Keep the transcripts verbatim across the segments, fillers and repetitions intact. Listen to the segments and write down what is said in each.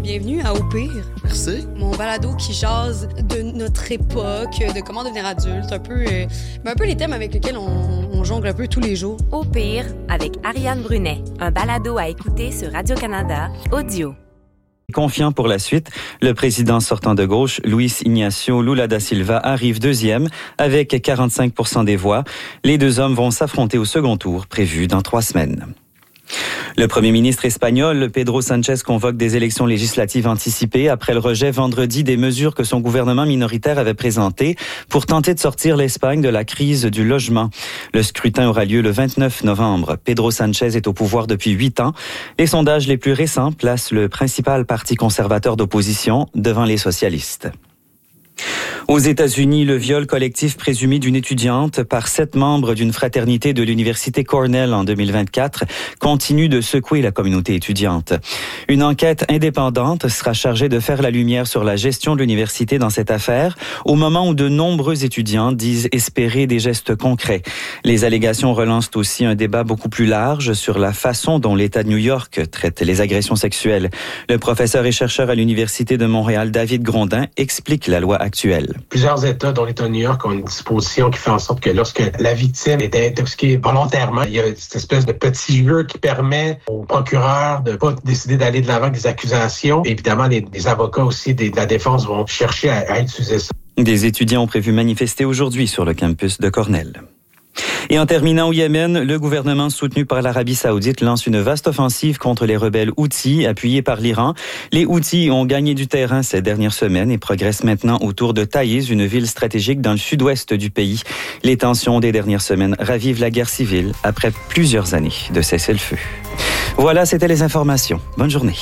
Bienvenue à Au pire. Merci. Mon balado qui jase de notre époque, de comment devenir adulte, un peu, euh, un peu les thèmes avec lesquels on, on jongle un peu tous les jours. Au pire, avec Ariane Brunet, un balado à écouter sur Radio-Canada, audio. Confiant pour la suite, le président sortant de gauche, Luis Ignacio Lula da Silva, arrive deuxième avec quarante-cinq pour cent des voix. Les deux hommes vont s'affronter au second tour, prévu dans trois semaines. Le premier ministre espagnol, Pedro Sánchez, convoque des élections législatives anticipées après le rejet vendredi des mesures que son gouvernement minoritaire avait présentées pour tenter de sortir l'Espagne de la crise du logement. Le scrutin aura lieu le vingt-neuf novembre. Pedro Sánchez est au pouvoir depuis huit ans. Les sondages les plus récents placent le principal parti conservateur d'opposition devant les socialistes. Aux États-Unis, le viol collectif présumé d'une étudiante par sept membres d'une fraternité de l'université Cornell en deux mille vingt-quatre continue de secouer la communauté étudiante. Une enquête indépendante sera chargée de faire la lumière sur la gestion de l'université dans cette affaire, au moment où de nombreux étudiants disent espérer des gestes concrets. Les allégations relancent aussi un débat beaucoup plus large sur la façon dont l'État de New York traite les agressions sexuelles. Le professeur et chercheur à l'Université de Montréal, David Grondin, explique la loi actuelle. Plusieurs États, dont l'État de New York, ont une disposition qui fait en sorte que lorsque la victime est intoxiquée volontairement, il y a cette espèce de petit jeu qui permet au procureur de pas décider d'aller de l'avant avec des accusations. Évidemment, les, les avocats aussi de la défense vont chercher à, à utiliser ça. Des étudiants ont prévu manifester aujourd'hui sur le campus de Cornell. Et en terminant au Yémen, le gouvernement soutenu par l'Arabie saoudite lance une vaste offensive contre les rebelles Houthis, appuyés par l'Iran. Les Houthis ont gagné du terrain ces dernières semaines et progressent maintenant autour de Taïz, une ville stratégique dans le sud-ouest du pays. Les tensions des dernières semaines ravivent la guerre civile après plusieurs années de cessez-le-feu. Voilà, c'était les informations. Bonne journée.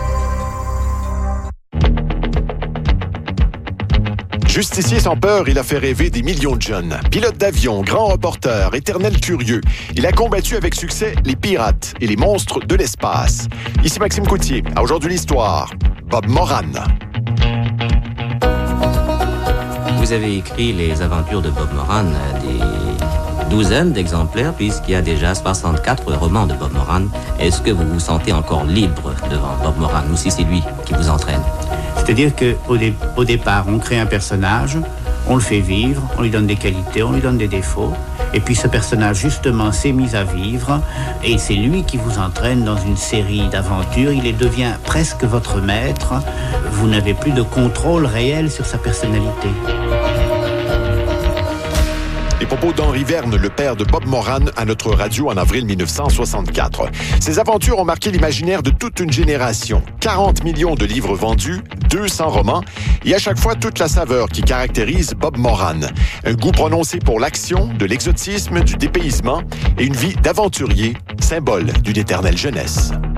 Justicier sans peur, il a fait rêver des millions de jeunes. Pilote d'avion, grand reporter, éternel curieux, il a combattu avec succès les pirates et les monstres de l'espace. Ici Maxime Coutier, à Aujourd'hui l'Histoire, Bob Moran. Vous avez écrit les aventures de Bob Moran, des douzaines d'exemplaires, puisqu'il y a déjà soixante-quatre romans de Bob Moran. Est-ce que vous vous sentez encore libre devant Bob Moran, ou si c'est lui qui vous entraîne? C'est-à-dire qu'au dé- au départ, on crée un personnage, on le fait vivre, on lui donne des qualités, on lui donne des défauts, et puis ce personnage, justement, s'est mis à vivre, et c'est lui qui vous entraîne dans une série d'aventures. Il devient presque votre maître. Vous n'avez plus de contrôle réel sur sa personnalité. Les propos d'Henri Verne, le père de Bob Moran, à notre radio en avril dix-neuf cent soixante-quatre. Ces aventures ont marqué l'imaginaire de toute une génération. quarante millions de livres vendus, deux cents romans, et à chaque fois toute la saveur qui caractérise Bob Moran. Un goût prononcé pour l'action, de l'exotisme, du dépaysement et une vie d'aventurier, symbole d'une éternelle jeunesse.